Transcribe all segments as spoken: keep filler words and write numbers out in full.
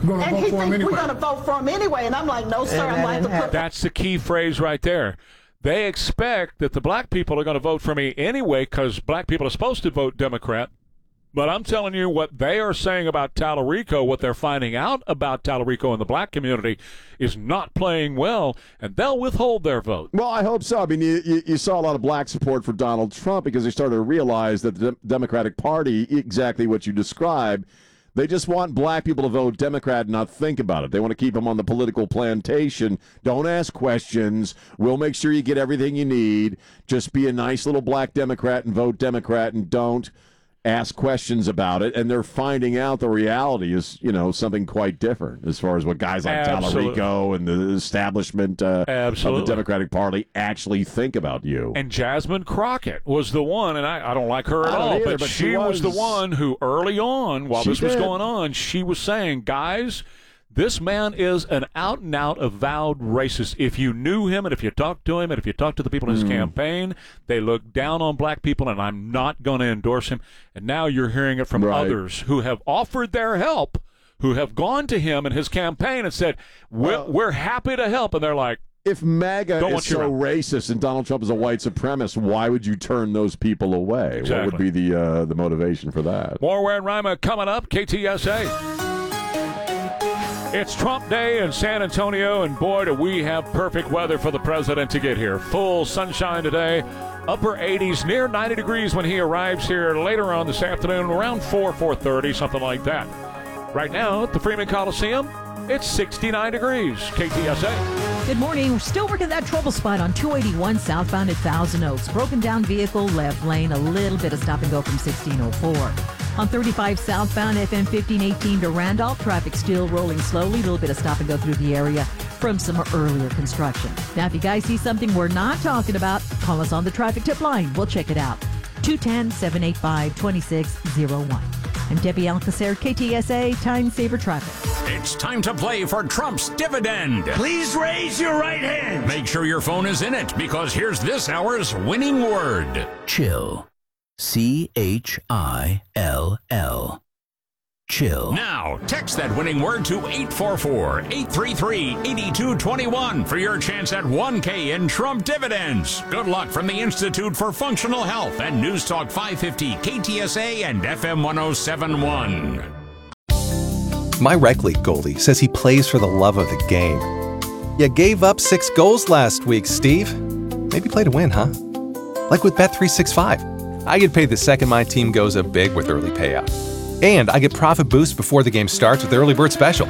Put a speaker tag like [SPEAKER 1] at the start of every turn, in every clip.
[SPEAKER 1] We're
[SPEAKER 2] and
[SPEAKER 1] vote
[SPEAKER 2] he
[SPEAKER 1] for him
[SPEAKER 2] thinks
[SPEAKER 1] anyway.
[SPEAKER 2] we're going to vote for him anyway. And I'm like, no, sir, I'm going to have to put.
[SPEAKER 3] That's the key phrase right there. They expect that the black people are going to vote for me anyway because black people are supposed to vote Democrat. But I'm telling you what they are saying about Tallarico, what they're finding out about Tallarico in the black community is not playing well, and they'll withhold their vote.
[SPEAKER 4] Well, I hope so. I mean, you, you, you saw a lot of black support for Donald Trump because they started to realize that the Democratic Party, exactly what you described, they just want black people to vote Democrat and not think about it. They want to keep them on the political plantation. Don't ask questions. We'll make sure you get everything you need. Just be a nice little black Democrat and vote Democrat, and don't ask questions about it. And they're finding out the reality is, you know, something quite different as far as what guys like
[SPEAKER 3] Absolutely.
[SPEAKER 4] Tallarico and the establishment uh, of the
[SPEAKER 3] Absolutely.
[SPEAKER 4] Democratic Party actually think about you.
[SPEAKER 3] And Jasmine Crockett was the one, and I, I don't like her at
[SPEAKER 4] I don't
[SPEAKER 3] all,
[SPEAKER 4] either,
[SPEAKER 3] but,
[SPEAKER 4] but
[SPEAKER 3] she,
[SPEAKER 4] she
[SPEAKER 3] was,
[SPEAKER 4] was-
[SPEAKER 3] the one who early on, while
[SPEAKER 4] She
[SPEAKER 3] this was
[SPEAKER 4] did.
[SPEAKER 3] going on, she was saying, guys, this man is an out-and-out avowed racist. If you knew him and if you talked to him and if you talked to the people in his
[SPEAKER 4] Mm.
[SPEAKER 3] campaign, they look down on black people, and I'm not going to endorse him. And now you're hearing it from
[SPEAKER 4] Right.
[SPEAKER 3] others who have offered their help, who have gone to him and his campaign and said, we're,
[SPEAKER 4] Well-
[SPEAKER 3] we're happy to help. And they're like,
[SPEAKER 4] If MAGA
[SPEAKER 3] Don't
[SPEAKER 4] is
[SPEAKER 3] want you
[SPEAKER 4] so
[SPEAKER 3] around.
[SPEAKER 4] racist and Donald Trump is a white supremacist, why would you turn those people away? What
[SPEAKER 3] Exactly.
[SPEAKER 4] would be the uh, the motivation for that?
[SPEAKER 3] More Ware and Rima coming up, K T S A. It's Trump Day in San Antonio, and boy, do we have perfect weather for the president to get here. Full sunshine today, upper eighties, near ninety degrees when he arrives here later on this afternoon, around four, four thirty, something like that. Right now at the Freeman Coliseum, it's sixty-nine degrees. K T S A.
[SPEAKER 5] Good morning. We're still working that trouble spot on two eighty-one southbound at Thousand Oaks. Broken down vehicle, left lane, a little bit of stop and go from sixteen oh four. On thirty-five southbound, F M fifteen eighteen to Randolph, traffic still rolling slowly. A little bit of stop and go through the area from some earlier construction. Now, if you guys see something we're not talking about, call us on the traffic tip line. We'll check it out. two one zero, seven eight five, two six zero one. I'm Debbie Alcacer, K T S A, Time Saver Traffic.
[SPEAKER 6] It's time to play for Trump's dividend.
[SPEAKER 7] Please raise your right hand.
[SPEAKER 6] Make sure your phone is in it, because here's this hour's winning word.
[SPEAKER 7] Chill. C H I L L. Chill.
[SPEAKER 6] Now, text that winning word to eight four four, eight three three, eight two two one for your chance at one K in Trump dividends. Good luck from the Institute for Functional Health and News Talk five fifty, K T S A and F M one oh seven point one.
[SPEAKER 8] My rec league goalie says he plays for the love of the game. You gave up six goals last week, Steve. Maybe play to win, huh? Like with Bet three sixty-five. I get paid the second my team goes up big with early payout. And I get profit boost before the game starts with Early Bird Special.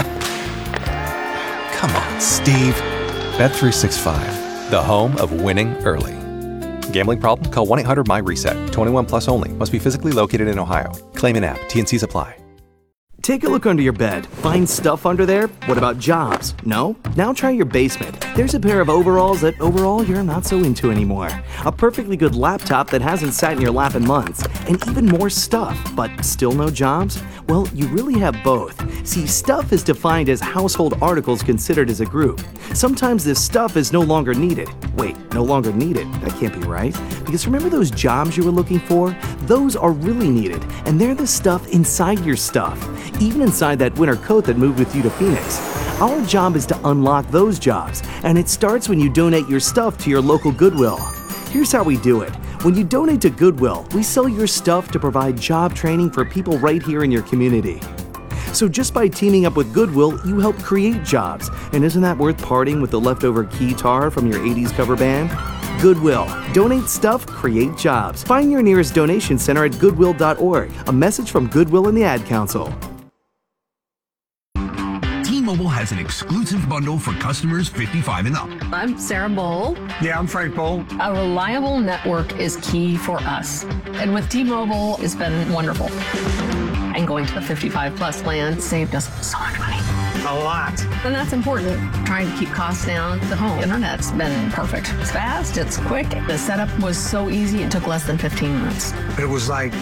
[SPEAKER 8] Come on, Steve. Bet three sixty-five, the home of winning early. Gambling problem? Call one eight hundred my reset. twenty-one plus only. Must be physically located in Ohio. Claim an app. T N Cs apply.
[SPEAKER 9] Take a look under your bed. Find stuff under there? What about jobs? No? Now try your basement. There's a pair of overalls that overall you're not so into anymore. A perfectly good laptop that hasn't sat in your lap in months. And even more stuff, but still no jobs? Well, you really have both. See, stuff is defined as household articles considered as a group. Sometimes this stuff is no longer needed. Wait, no longer needed? That can't be right. Because remember those jobs you were looking for? Those are really needed, and they're the stuff inside your stuff. Even inside that winter coat that moved with you to Phoenix. Our job is to unlock those jobs, and it starts when you donate your stuff to your local Goodwill. Here's how we do it. When you donate to Goodwill, we sell your stuff to provide job training for people right here in your community. So just by teaming up with Goodwill, you help create jobs. And isn't that worth parting with the leftover keytar from your eighties cover band? Goodwill. Donate stuff, create jobs. Find your nearest donation center at goodwill dot org. A message from Goodwill and the Ad Council.
[SPEAKER 10] T-Mobile has an exclusive bundle for customers fifty-five and up.
[SPEAKER 11] I'm Sarah Bowl.
[SPEAKER 1] Yeah, I'm Frank Bowl.
[SPEAKER 11] A reliable network is key for us. And with T-Mobile, it's been wonderful. And going to the fifty-five plus plan saved us so much money.
[SPEAKER 1] A lot.
[SPEAKER 11] And that's important. Trying to keep costs down. The home internet's been perfect. It's fast, it's quick. The setup was so easy, it took less than fifteen minutes.
[SPEAKER 1] It was like,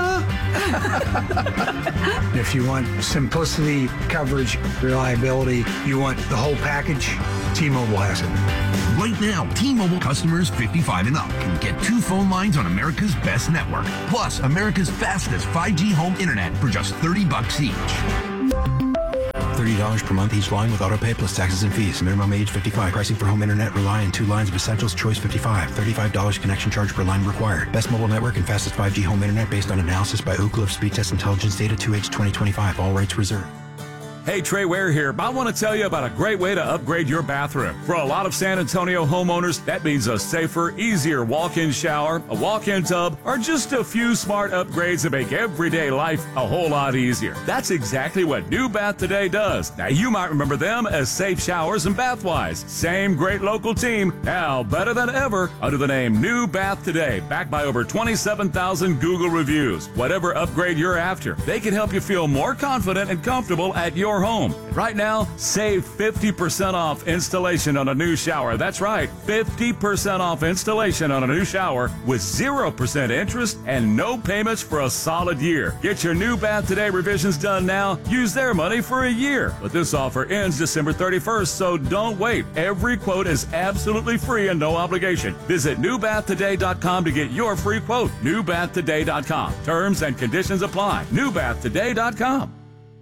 [SPEAKER 1] if you want simplicity, coverage, reliability, you want the whole package, T-Mobile has it.
[SPEAKER 10] Right now, T-Mobile customers fifty-five and up can get two phone lines on America's best network, plus America's fastest five G home internet for just thirty bucks each.
[SPEAKER 12] thirty dollars per month each line with auto pay plus taxes and fees. Minimum age fifty-five. Pricing for home internet rely on two lines of Essentials Choice fifty-five. thirty-five dollars connection charge per line required. Best mobile network and fastest five G home internet based on analysis by Ookla of Speed Test Intelligence Data two H twenty twenty-five. All rates reserved.
[SPEAKER 6] Hey, Trey Ware here. I want to tell you about a great way to upgrade your bathroom. For a lot of San Antonio homeowners, that means a safer, easier walk-in shower, a walk-in tub, or just a few smart upgrades that make everyday life a whole lot easier. That's exactly what New Bath Today does. Now, you might remember them as Safe Showers and Bathwise. Same great local team, now better than ever, under the name New Bath Today, backed by over twenty-seven thousand Google reviews. Whatever upgrade you're after, they can help you feel more confident and comfortable at your home. Right now, save fifty percent off installation on a new shower. That's right, fifty percent off installation on a new shower with zero percent interest and no payments for a solid year. Get your New Bath Today revisions done now. Use their money for a year. But this offer ends December thirty-first, so don't wait. Every quote is absolutely free and no obligation. Visit new bath today dot com to get your free quote. new bath today dot com. Terms and conditions apply. new bath today dot com.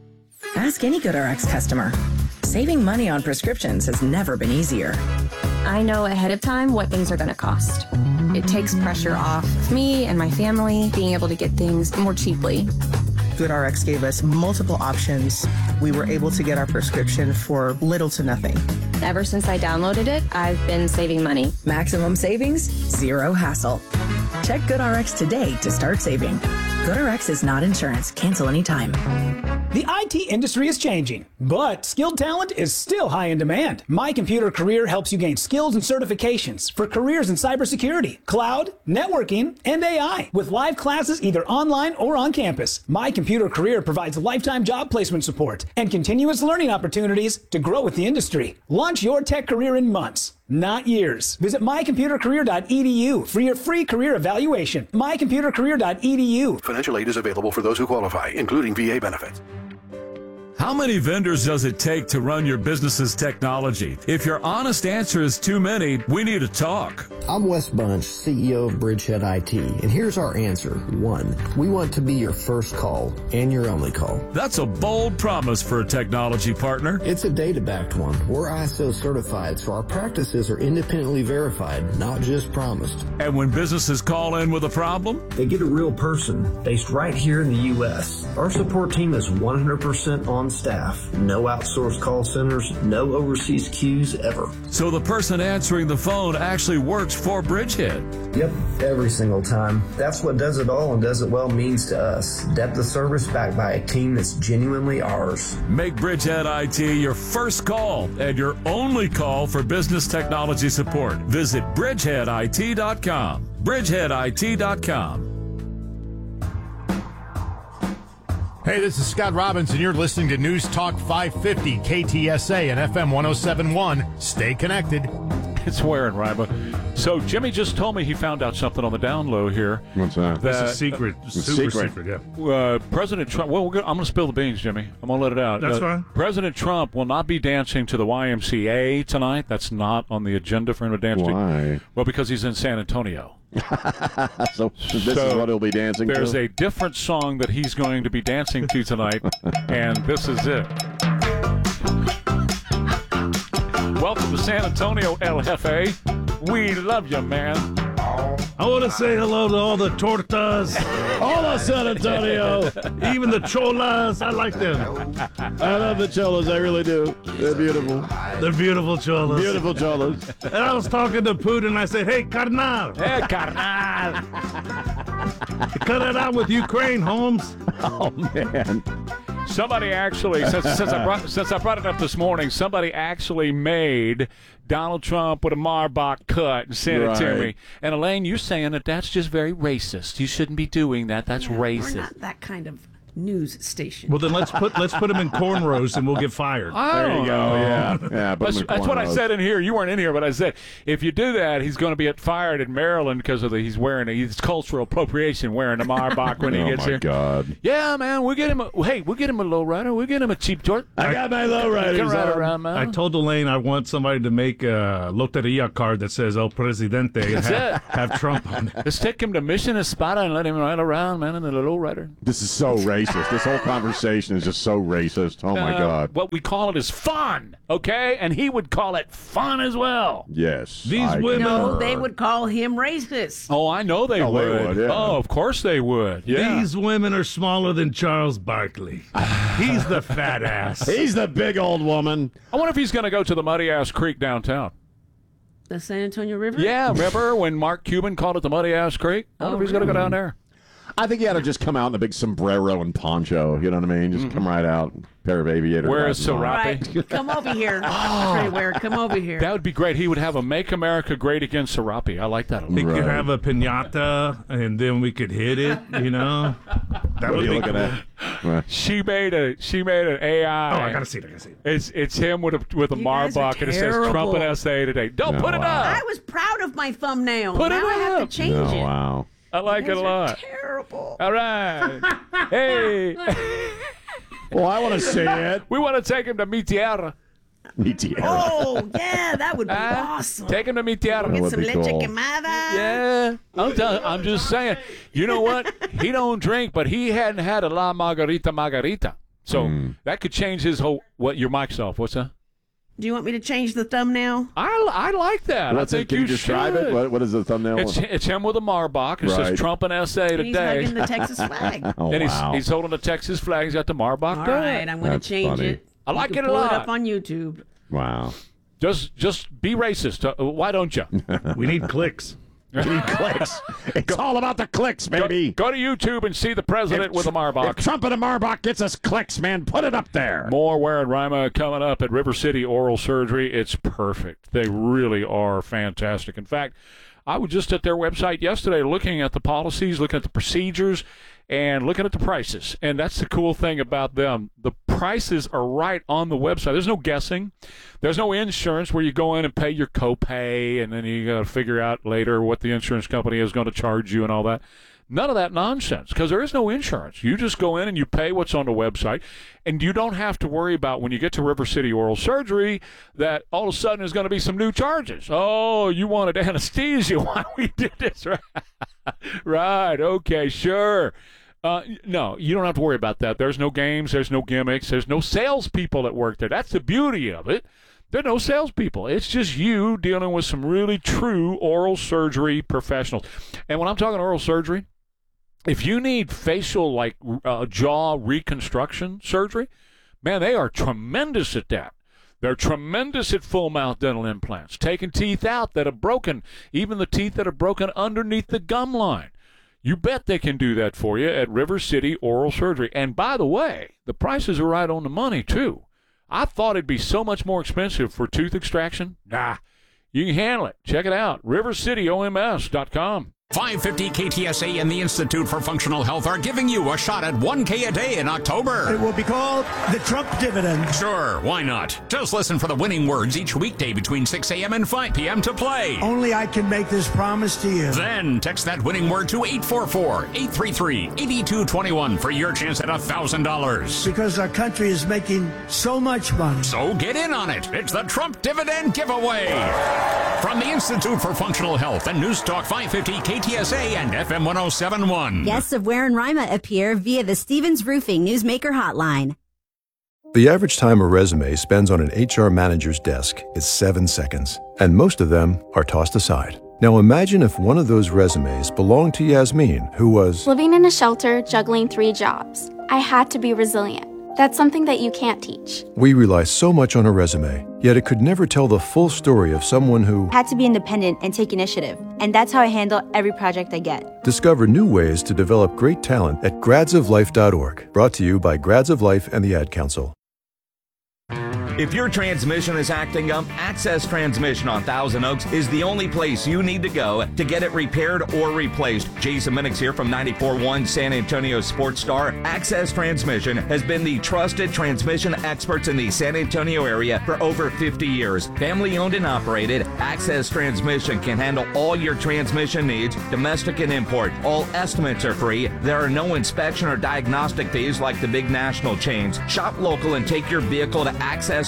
[SPEAKER 13] Ask any GoodRx customer. Saving money on prescriptions has never been easier.
[SPEAKER 14] I know ahead of time what things are going to cost. It takes pressure off me and my family being able to get things more cheaply.
[SPEAKER 15] GoodRx gave us multiple options. We were able to get our prescription for little to nothing.
[SPEAKER 14] Ever since I downloaded it, I've been saving money.
[SPEAKER 13] Maximum savings, zero hassle. Check GoodRx today to start saving. GoodRx is not insurance. Cancel anytime.
[SPEAKER 16] The I T industry is changing, but skilled talent is still high in demand. My Computer Career helps you gain skills and certifications for careers in cybersecurity, cloud, networking, and A I, with live classes either online or on campus. My Computer Career provides lifetime job placement support and continuous learning opportunities to grow with the industry. Launch your tech career in months, not years. Visit my computer career dot e d u for your free career evaluation. my computer career dot e d u.
[SPEAKER 17] Financial aid is available for those who qualify, including V A benefits.
[SPEAKER 6] How many vendors does it take to run your business's technology? If your honest answer is too many, we need to talk.
[SPEAKER 18] I'm Wes Bunch, C E O of Bridgehead I T, and here's our answer. One, we want to be your first call and your only call.
[SPEAKER 6] That's a bold promise for a technology partner.
[SPEAKER 18] It's a data-backed one. We're I S O certified, so our practices are independently verified, not just promised.
[SPEAKER 6] And when businesses call in with a problem,
[SPEAKER 19] they get a real person based right here in the U S. Our support team is one hundred percent on staff. No outsourced call centers, no overseas queues ever.
[SPEAKER 6] So the person answering the phone actually works for Bridgehead.
[SPEAKER 19] Yep, every single time. That's what does it all and does it well means to us. Depth of service backed by a team that's genuinely ours.
[SPEAKER 6] Make Bridgehead I T your first call and your only call for business technology support. Visit bridgehead I T dot com. bridgehead I T dot com.
[SPEAKER 20] Hey, this is Scott Robbins, and you're listening to News Talk five fifty, K T S A and F M one oh seven point one. Stay connected.
[SPEAKER 3] It's wearing, Riba. So Jimmy just told me he found out something on the down low here.
[SPEAKER 4] What's that?
[SPEAKER 3] that
[SPEAKER 21] That's a secret.
[SPEAKER 3] Uh,
[SPEAKER 21] super secret, secret yeah.
[SPEAKER 3] Uh, President Trump, well, we're gonna, I'm going to spill the beans, Jimmy. I'm going to let it out.
[SPEAKER 21] That's
[SPEAKER 3] uh,
[SPEAKER 21] fine.
[SPEAKER 3] President Trump will not be dancing to the Y M C A tonight. That's not on the agenda for him to dance to.
[SPEAKER 4] Why?
[SPEAKER 3] Well, because he's in San Antonio.
[SPEAKER 4] so this
[SPEAKER 3] so
[SPEAKER 4] is what he'll be dancing
[SPEAKER 3] there's
[SPEAKER 4] to?
[SPEAKER 3] There's a different song that he's going to be dancing to tonight, and this is it. Welcome to San Antonio, El Jefe. We love you, man.
[SPEAKER 21] I want to say hello to all the tortas.
[SPEAKER 4] Hola, San Antonio.
[SPEAKER 21] Even the cholas. I like them.
[SPEAKER 4] I love the cholas. I really do. They're beautiful.
[SPEAKER 21] They're beautiful cholas.
[SPEAKER 4] Beautiful cholas.
[SPEAKER 21] And I was talking to Putin, and I said, hey, carnal.
[SPEAKER 3] Hey, carnal.
[SPEAKER 21] Cut it out with Ukraine, Holmes.
[SPEAKER 4] Oh, man.
[SPEAKER 3] Somebody actually, since, since, I brought, since I brought it up this morning, somebody actually made Donald Trump with a Marbach cut and sent
[SPEAKER 4] right.
[SPEAKER 3] it to me. And Elaine, you're saying that that's just very racist. You shouldn't be doing that. That's
[SPEAKER 22] yeah,
[SPEAKER 3] racist.
[SPEAKER 22] We're not that kind of news station.
[SPEAKER 21] Well, then let's put let's put him in cornrows and we'll get fired.
[SPEAKER 3] There
[SPEAKER 4] you go. Yeah, yeah.
[SPEAKER 3] That's, that's what I said in here. You weren't in here, but I said if you do that, he's going to be fired in Maryland because of the he's wearing a, he's cultural appropriation wearing a Marbach when he
[SPEAKER 4] oh
[SPEAKER 3] gets
[SPEAKER 4] my
[SPEAKER 3] here.
[SPEAKER 4] God.
[SPEAKER 3] Yeah, man, we'll get him. A, hey, we'll get him a lowrider. We'll get him a cheap tort.
[SPEAKER 4] I got my lowriders
[SPEAKER 3] ride
[SPEAKER 4] on.
[SPEAKER 3] around, man.
[SPEAKER 21] I told Elaine I want somebody to make a Loteria card that says El Presidente and have, have Trump on it.
[SPEAKER 3] Let's take him to Mission Espada and let him ride around, man, in the lowrider.
[SPEAKER 4] This is so racist. racist. This whole conversation is just so racist. Oh, my
[SPEAKER 3] Uh,
[SPEAKER 4] God.
[SPEAKER 3] What we call it is fun, okay? And he would call it fun as well.
[SPEAKER 4] Yes.
[SPEAKER 21] These
[SPEAKER 4] I
[SPEAKER 21] women-
[SPEAKER 22] No, they would call him racist.
[SPEAKER 3] Oh, I know they
[SPEAKER 4] Oh, they
[SPEAKER 3] would.
[SPEAKER 4] would, yeah.
[SPEAKER 3] Oh, of course they would. Yeah.
[SPEAKER 21] These women are smaller than Charles Barkley. He's the fat ass.
[SPEAKER 4] He's the big old woman.
[SPEAKER 3] I wonder if he's going to go to the Muddy Ass Creek downtown.
[SPEAKER 22] The San Antonio River?
[SPEAKER 3] Yeah, remember when Mark Cuban called it the Muddy Ass Creek? I wonder
[SPEAKER 22] Oh,
[SPEAKER 3] if he's going to go
[SPEAKER 22] really?
[SPEAKER 3] down there.
[SPEAKER 4] I think he ought to just come out in a big sombrero and poncho. You know what I mean? Just come right out, pair of aviator
[SPEAKER 3] Where is
[SPEAKER 4] glasses on.
[SPEAKER 3] Serape?
[SPEAKER 22] Right. Come over here. Pretty wear. Come over here.
[SPEAKER 3] That would be great. He would have a Make America Great Again Serape. I like that a lot.
[SPEAKER 21] He
[SPEAKER 4] Right.
[SPEAKER 21] could have a piñata, and then we could hit it, you know? That
[SPEAKER 4] What are
[SPEAKER 21] would
[SPEAKER 4] you
[SPEAKER 21] be
[SPEAKER 4] looking
[SPEAKER 21] cool.
[SPEAKER 4] at? Right.
[SPEAKER 3] She made a she made an A I.
[SPEAKER 21] Oh, I gotta see it, I gotta see it.
[SPEAKER 3] It's it's him with a with a
[SPEAKER 22] You guys are
[SPEAKER 3] Marbach and it says Trump
[SPEAKER 22] terrible.
[SPEAKER 3] and S A today. Don't
[SPEAKER 4] No,
[SPEAKER 3] put it
[SPEAKER 4] wow.
[SPEAKER 3] up.
[SPEAKER 22] I was proud of my thumbnail.
[SPEAKER 3] Put it
[SPEAKER 22] now I have
[SPEAKER 3] up.
[SPEAKER 22] to change
[SPEAKER 4] Oh,
[SPEAKER 22] it.
[SPEAKER 4] wow.
[SPEAKER 3] I like
[SPEAKER 22] You
[SPEAKER 3] it a
[SPEAKER 22] guys are
[SPEAKER 3] lot.
[SPEAKER 22] Terrible.
[SPEAKER 3] All right. Hey.
[SPEAKER 4] Well, I want to see it.
[SPEAKER 3] We want to take him to Mi Tierra.
[SPEAKER 4] Me too.
[SPEAKER 22] Oh, yeah, that would be awesome.
[SPEAKER 3] Take him to Mi Tierra.
[SPEAKER 4] That
[SPEAKER 22] Get
[SPEAKER 4] would
[SPEAKER 22] some
[SPEAKER 4] be
[SPEAKER 22] leche
[SPEAKER 4] cool.
[SPEAKER 22] quemada.
[SPEAKER 3] Yeah, I'm, tell- I'm just saying. You know what? He don't drink, but he hadn't had a La Margarita Margarita, so
[SPEAKER 4] Mm.
[SPEAKER 3] that could change his whole. What your mic's off? What's that?
[SPEAKER 22] Do you want me to change the thumbnail?
[SPEAKER 3] I, I like that.
[SPEAKER 4] What's
[SPEAKER 3] I
[SPEAKER 4] it?
[SPEAKER 3] think
[SPEAKER 4] Can
[SPEAKER 3] you
[SPEAKER 4] you describe
[SPEAKER 3] should.
[SPEAKER 4] it? What, what is the thumbnail?
[SPEAKER 3] It's it's him with a Marbach. It
[SPEAKER 4] Right.
[SPEAKER 3] says Trump and S A
[SPEAKER 22] And he's
[SPEAKER 3] today.
[SPEAKER 22] hugging the Texas flag.
[SPEAKER 4] Oh,
[SPEAKER 3] and he's
[SPEAKER 4] wow.
[SPEAKER 3] he's holding the Texas flag. He's got the Marbach.
[SPEAKER 22] All
[SPEAKER 3] there.
[SPEAKER 22] right, I'm going to
[SPEAKER 4] That's
[SPEAKER 22] change
[SPEAKER 4] funny.
[SPEAKER 22] it.
[SPEAKER 3] I like
[SPEAKER 22] You
[SPEAKER 3] it
[SPEAKER 22] can
[SPEAKER 3] a
[SPEAKER 22] pull
[SPEAKER 3] lot.
[SPEAKER 22] it up on YouTube.
[SPEAKER 4] Wow.
[SPEAKER 3] Just just be racist. Uh, why don't you?
[SPEAKER 21] We need clicks.
[SPEAKER 4] We need clicks. It's all about the clicks, baby.
[SPEAKER 3] Go to YouTube and see the president with a Marbach.
[SPEAKER 4] If Trump and a Marbach gets us clicks, man, put it up there.
[SPEAKER 3] More Ware and Rima coming up at River City Oral Surgery. It's perfect. They really are fantastic. In fact, I was just at their website yesterday looking at the policies, looking at the procedures, and looking at the prices. And that's the cool thing about them. The prices are right on the website. There's no guessing. There's no insurance where you go in and pay your copay, and then you got to figure out later what the insurance company is going to charge you and all that. None of that nonsense, because there is no insurance. You just go in and you pay what's on the website, and you don't have to worry about when you get to River City Oral Surgery that all of a sudden there's going to be some new charges. Oh, you wanted anesthesia while we did this, right? Right, okay, sure. Uh, no, you don't have to worry about that. There's no games. There's no gimmicks. There's no salespeople that work there. That's the beauty of it. There are no salespeople. It's just you dealing with some really true oral surgery professionals. And when I'm talking oral surgery, if you need facial, like uh, jaw reconstruction surgery, man, they are tremendous at that. They're tremendous at full mouth dental implants, taking teeth out that are broken, even the teeth that are broken underneath the gum line. You bet they can do that for you at River City Oral Surgery. And by the way, the prices are right on the money, too. I thought it'd be so much more expensive for tooth extraction. Nah, you can handle it. Check it out, river city O M S dot com.
[SPEAKER 6] five fifty K T S A and the Institute for Functional Health are giving you a shot at one K a day in October.
[SPEAKER 2] It will be called the Trump dividend.
[SPEAKER 6] Sure, why not? Just listen for the winning words each weekday between six a.m. and five p.m. to play.
[SPEAKER 2] Only I can make this promise to you.
[SPEAKER 6] Then text that winning word to eight four four, eight three three, eight two two one for your chance at one thousand dollars.
[SPEAKER 2] Because our country is making so much money.
[SPEAKER 6] So get in on it. It's the Trump Dividend Giveaway. From the Institute for Functional Health and News Talk five fifty K T S A and F M one oh seven point one.
[SPEAKER 5] Guests of Ware and Rima appear via the Stevens Roofing Newsmaker Hotline.
[SPEAKER 23] The average time a resume spends on an H R manager's desk is seven seconds, and most of them are tossed aside. Now imagine if one of those resumes belonged to Yasmin, who was
[SPEAKER 24] living in a shelter, juggling three jobs. I had to be resilient. That's something that you can't teach.
[SPEAKER 23] We rely so much on a resume, yet it could never tell the full story of someone who
[SPEAKER 5] Had to be independent and take initiative, and that's how I handle every project I get.
[SPEAKER 23] Discover new ways to develop great talent at grads of life dot org. Brought to you by Grads of Life and the Ad Council.
[SPEAKER 25] If your transmission is acting up, Access Transmission on Thousand Oaks is the only place you need to go to get it repaired or replaced. Jason Minix here from ninety-four point one San Antonio Sports Star. Access Transmission has been the trusted transmission experts in the San Antonio area for over fifty years. Family owned and operated, Access Transmission can handle all your transmission needs, domestic and import. All estimates are free. There are no inspection or diagnostic fees like the big national chains. Shop local and take your vehicle to Access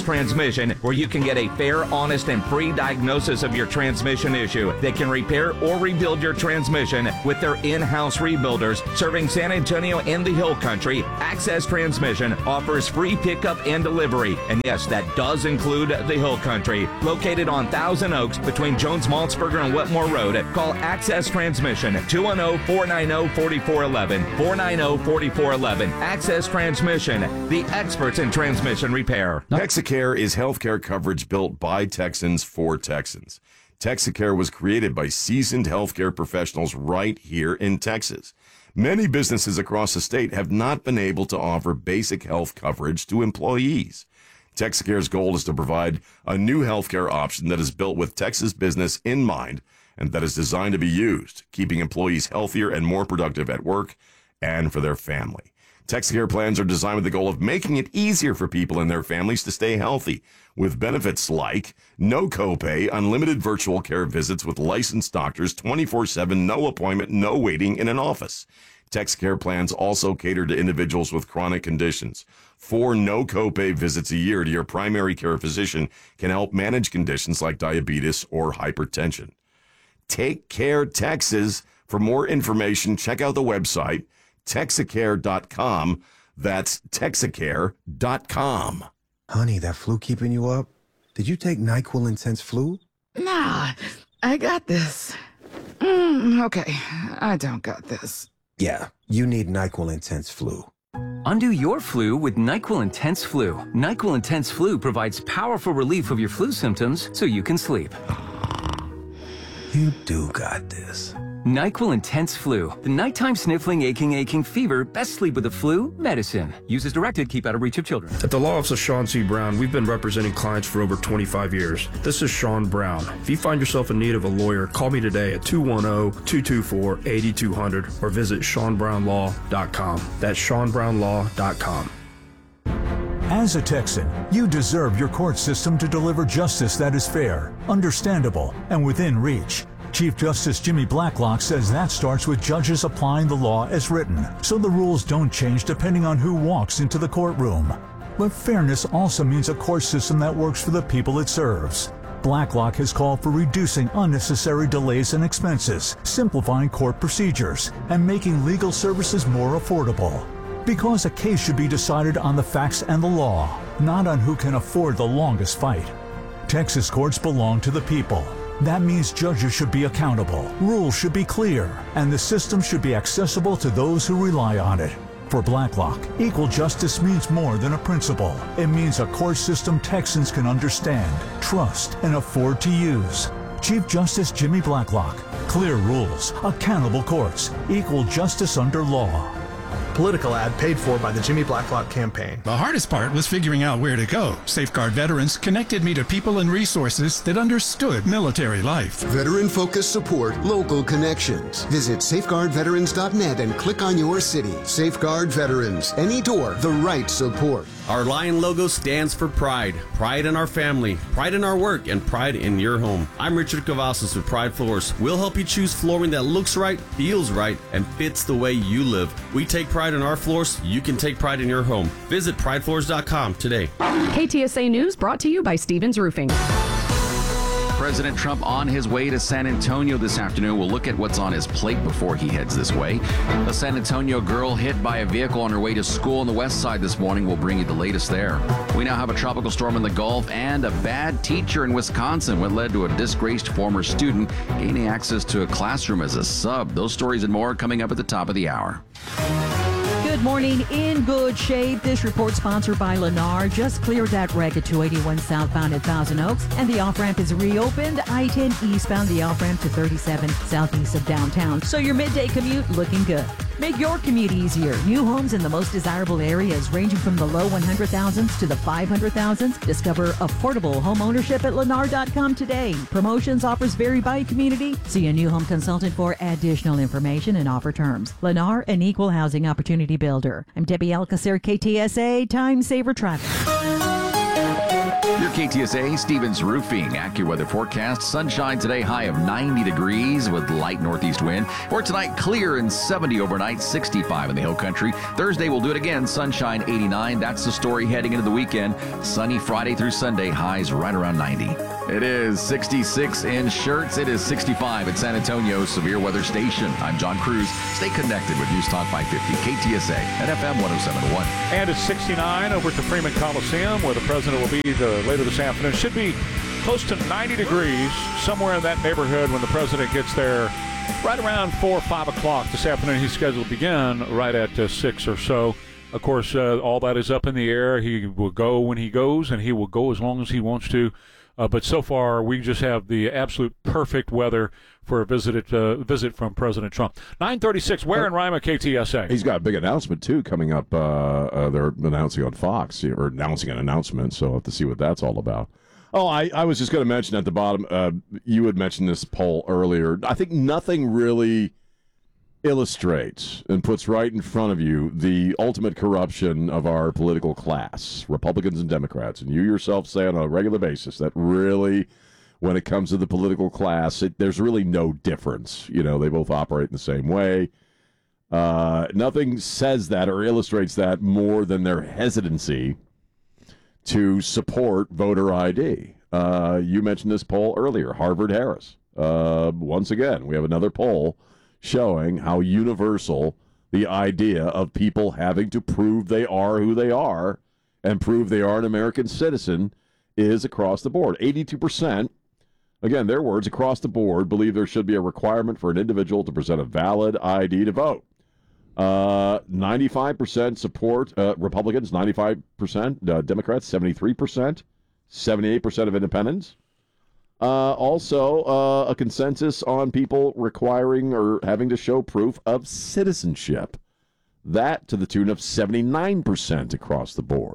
[SPEAKER 25] Transmission, where you can get a fair, honest, and free diagnosis of your transmission issue. They can repair or rebuild your transmission with their in-house rebuilders. Serving San Antonio and the Hill Country, Access Transmission offers free pickup and delivery. And yes, that does include the Hill Country. Located on Thousand Oaks between Jones Maltzberger and Wetmore Road, call Access Transmission, two one zero, four nine zero, four four one one, four nine zero, four four one one. Access Transmission, the experts in transmission repair.
[SPEAKER 1] Texacare is healthcare coverage built by Texans for Texans. Texacare was created by seasoned healthcare professionals right here in Texas. Many businesses across the state have not been able to offer basic health coverage to employees. Texacare's goal is to provide a new healthcare option that is built with Texas business in mind and that is designed to be used, keeping employees healthier and more productive at work and for their family. Texacare plans are designed with the goal of making it easier for people and their families to stay healthy, with benefits like no copay, unlimited virtual care visits with licensed doctors, twenty-four seven, no appointment, no waiting in an office. Texacare plans also cater to individuals with chronic conditions. Four no copay visits a year to your primary care physician can help manage conditions like diabetes or hypertension. Take Care Texas. For more information, check out the website, Texacare dot com. That's Texacare dot com.
[SPEAKER 12] Honey, that flu keeping you up? Did you take NyQuil Intense Flu?
[SPEAKER 7] Nah, I got this. Mm, okay, I don't got this.
[SPEAKER 12] Yeah, you need NyQuil Intense Flu.
[SPEAKER 8] Undo your flu with NyQuil Intense Flu. NyQuil Intense Flu provides powerful relief of your flu symptoms so you can sleep.
[SPEAKER 12] You do got this.
[SPEAKER 8] NyQuil Intense Flu. The nighttime sniffling, aching, aching fever. Best sleep with the flu. Medicine. Use as directed. Keep out of reach of children.
[SPEAKER 9] At the law office of Sean C. Brown, we've been representing clients for over twenty-five years. This is Sean Brown. If you find yourself in need of a lawyer, call me today at two one zero, two two four, eight two zero zero or visit sean brown law dot com. That's sean brown law dot com.
[SPEAKER 11] As a Texan, you deserve your court system to deliver justice that is fair, understandable, and within reach. Chief Justice Jimmy Blacklock says that starts with judges applying the law as written, so the rules don't change depending on who walks into the courtroom. But fairness also means a court system that works for the people it serves. Blacklock has called for reducing unnecessary delays and expenses, simplifying court procedures, and making legal services more affordable. Because a case should be decided on the facts and the law, not on who can afford the longest fight. Texas courts belong to the people. That means judges should be accountable, rules should be clear, and the system should be accessible to those who rely on it. For Blacklock, equal justice means more than a principle. It means a court system Texans can understand, trust, and afford to use. Chief Justice Jimmy Blacklock. Clear rules, accountable courts, equal justice under law.
[SPEAKER 26] Political ad paid for by the Jimmy Blacklock campaign.
[SPEAKER 27] The hardest part was figuring out where to go. Safeguard Veterans connected me to people and resources that understood military life.
[SPEAKER 28] Veteran-focused support, local connections. Visit safeguard veterans dot net and click on your city. Safeguard Veterans. Any door, the right support.
[SPEAKER 29] Our lion logo stands for pride. Pride in our family, pride in our work, and pride in your home. I'm Richard Cavazos with Pride Floors. We'll help you choose flooring that looks right, feels right, and fits the way you live. We take pride in our floors. You can take pride in your home. Visit pride floors dot com today.
[SPEAKER 30] K T S A News brought to you by Stevens Roofing.
[SPEAKER 31] President Trump on his way to San Antonio this afternoon. We'll look at what's on his plate before he heads this way. A San Antonio girl hit by a vehicle on her way to school on the west side this morning. We'll bring you the latest there. We now have a tropical storm in the Gulf and a bad teacher in Wisconsin, what led to a disgraced former student gaining access to a classroom as a sub. Those stories and more coming up at the top of the hour.
[SPEAKER 32] Good morning. In good shape. This report sponsored by Lennar. Just cleared that wreck at two eighty-one southbound at Thousand Oaks, and the off-ramp is reopened. I ten eastbound, the off-ramp to thirty-seven southeast of downtown. So your midday commute looking good. Make your commute easier. New homes in the most desirable areas, ranging from the low one hundred thousands to the five hundred thousands. Discover affordable home ownership at lennar dot com today. Promotions, offers vary by community. See a new home consultant for additional information and offer terms. Lennar, an equal housing opportunity builder. I'm Debbie Alcacer, K T S A, Time Saver Traffic.
[SPEAKER 31] Your K T S A Stevens Roofing AccuWeather forecast. Sunshine today, high of ninety degrees with light northeast wind. For tonight, clear and seventy overnight, sixty-five in the hill country. Thursday, we'll do it again, sunshine eighty-nine. That's the story heading into the weekend. Sunny Friday through Sunday, highs right around ninety. It is sixty-six in Shirts. It is sixty-five at San Antonio Severe Weather Station. I'm John Cruz. Stay connected with News Talk five fifty K T S A at F M one oh seven point one.
[SPEAKER 3] And it's sixty-nine over to Freeman Coliseum, where the president will be the, later this afternoon. Should be close to ninety degrees, somewhere in that neighborhood when the president gets there right around four or five o'clock this afternoon. He's scheduled to begin right at uh, six or so. Of course, uh, all that is up in the air. He will go when he goes, and he will go as long as he wants to. Uh, but so far, we just have the absolute perfect weather for a visit uh, visit from President Trump. nine thirty-six, where in Rima, K T S A?
[SPEAKER 1] He's got a big announcement, too, coming up. Uh, uh, they're announcing on Fox, or announcing an announcement, so we'll have to see what that's all about. Oh, I, I was just going to mention at the bottom, uh, you had mentioned this poll earlier. I think nothing really illustrates and puts right in front of you the ultimate corruption of our political class, Republicans and Democrats. And you yourself say on a regular basis that really, when it comes to the political class, it, there's really no difference. You know, they both operate in the same way. Uh, nothing says that or illustrates that more than their hesitancy to support voter I D. Uh, you mentioned this poll earlier, Harvard-Harris. Uh, once again, we have another poll showing how universal the idea of people having to prove they are who they are and prove they are an American citizen is across the board. eighty-two percent, again, their words, across the board, believe there should be a requirement for an individual to present a valid I D to vote. Uh, ninety-five percent support uh, Republicans, ninety-five percent uh, Democrats, seventy-three percent, seventy-eight percent of independents. Uh, also, uh, a consensus on people requiring or having to show proof of citizenship. That to the tune of seventy-nine percent across the board.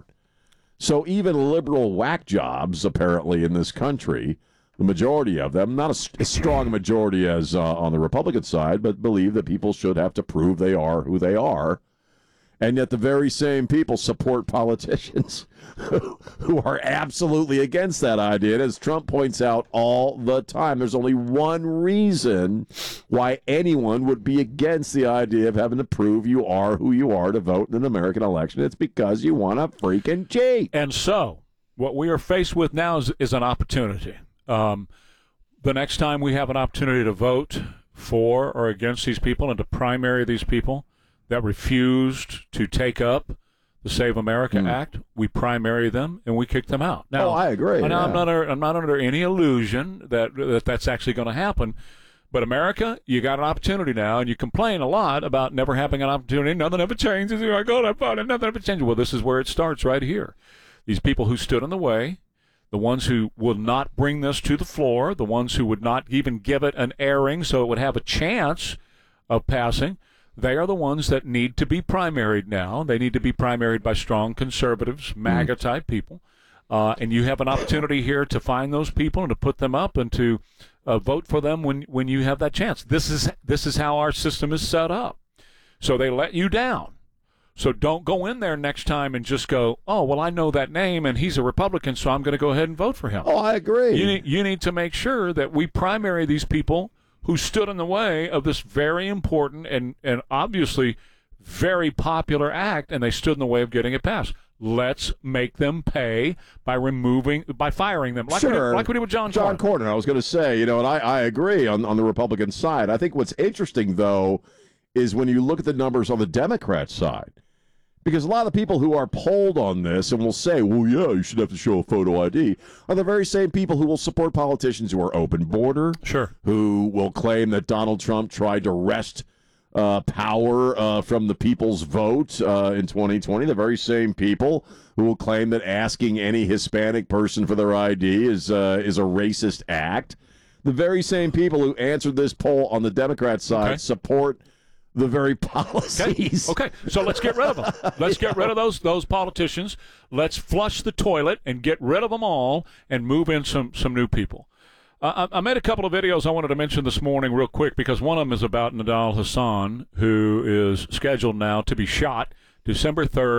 [SPEAKER 1] So even liberal whack jobs, apparently, in this country, the majority of them, not a, a strong majority as uh, on the Republican side, but believe that people should have to prove they are who they are. And yet the very same people support politicians who, who are absolutely against that idea. And as Trump points out all the time, there's only one reason why anyone would be against the idea of having to prove you are who you are to vote in an American election. It's because you want to freaking cheat.
[SPEAKER 3] And so what we are faced with now is, is an opportunity. Um, the next time we have an opportunity to vote for or against these people and to primary these people that refused to take up the Save America mm. Act, we primary them and we kick them out. Now,
[SPEAKER 1] oh, I agree.
[SPEAKER 3] Now,
[SPEAKER 1] yeah.
[SPEAKER 3] I'm not. I'm not under any illusion that, that that's actually going to happen. But America, you got an opportunity now, and you complain a lot about never having an opportunity. Nothing ever changes. I go to vote, and nothing ever changes. Well, this is where it starts right here. These people who stood in the way, the ones who will not bring this to the floor, the ones who would not even give it an airing so it would have a chance of passing. They are the ones that need to be primaried now. They need to be primaried by strong conservatives, MAGA-type people. Uh, and you have an opportunity here to find those people and to put them up and to uh, vote for them when, when you have that chance. This is this is how our system is set up. So they let you down. So don't go in there next time and just go, oh, well, I know that name, and he's a Republican, so I'm going to go ahead and vote for him.
[SPEAKER 1] Oh, I agree.
[SPEAKER 3] You need, you need to make sure that we primary these people who stood in the way of this very important and, and obviously very popular act, and they stood in the way of getting it passed. Let's make them pay by removing, by firing them, like,
[SPEAKER 1] sure.
[SPEAKER 3] we, did, like we did with John
[SPEAKER 1] John
[SPEAKER 3] Cornyn.
[SPEAKER 1] Cornyn. I was going to say, you know, and I, I agree on, on the Republican side. I think what's interesting, though, is when you look at the numbers on the Democrat side. Because a lot of the people who are polled on this and will say, well, yeah, you should have to show a photo I D, are the very same people who will support politicians who are open border,
[SPEAKER 3] sure,
[SPEAKER 1] who will claim that Donald Trump tried to wrest uh, power uh, from the people's vote uh, in twenty twenty, the very same people who will claim that asking any Hispanic person for their I D is, uh, is a racist act. The very same people who answered this poll on the Democrat side okay. support the very policies.
[SPEAKER 3] Okay. okay, so let's get rid of them. Let's get rid of those those politicians. Let's flush the toilet and get rid of them all and move in some, some new people. Uh, I, I made a couple of videos I wanted to mention this morning real quick because one of them is about Nidal Hasan, who is scheduled now to be shot December third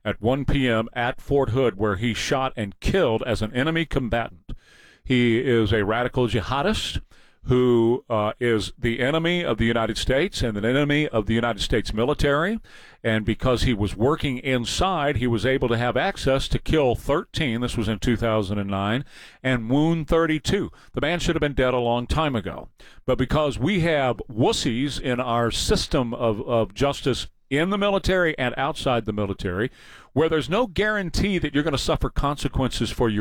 [SPEAKER 3] at one p.m. at Fort Hood, where he shot and killed as an enemy combatant. He is a radical jihadist who uh, is the enemy of the United States and an enemy of the United States military. And because he was working inside, he was able to have access to kill thirteen, this was in two thousand nine, and wound thirty-two. The man should have been dead a long time ago. But because we have wussies in our system of, of justice in the military and outside the military, where there's no guarantee that you're going to suffer consequences for your